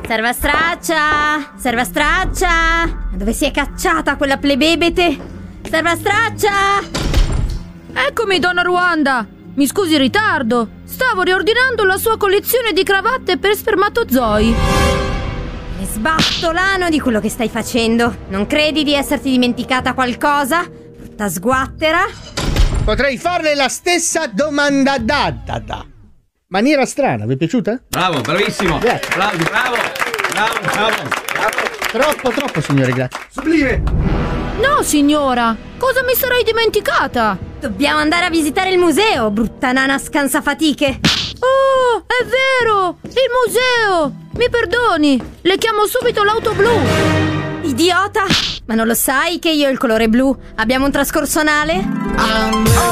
Serva straccia! Serva straccia! Ma dove si è cacciata quella plebebete? Serva straccia! Eccomi, donna Ruanda! Mi scusi il ritardo. Stavo riordinando la sua collezione di cravatte per spermatozoi. Ne sbatto l'ano di quello che stai facendo. Non credi di esserti dimenticata qualcosa? Brutta sguattera! Potrei farle la stessa domanda data. Maniera strana, vi è piaciuta? Bravo, bravissimo. Grazie. Bravo. Troppo, signore, grazie. Sublime. No, signora. Cosa mi sarei dimenticata? Dobbiamo andare a visitare il museo, brutta nana scansafatiche. Oh, è vero! Il museo! Mi perdoni, le chiamo subito l'auto blu. Idiota! Ma non lo sai che io ho il colore blu? Abbiamo un trascorso anale?